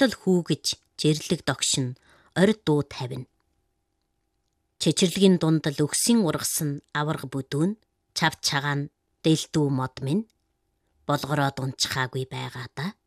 Худал хүүгэж жирлэг догшин орд дуу тавина. Чичирлэгийн дундал өгсийн ургасан аварга бүдүүн чав чагаан дэлдүү мод минь болгороод унчхаагүй байгаа да.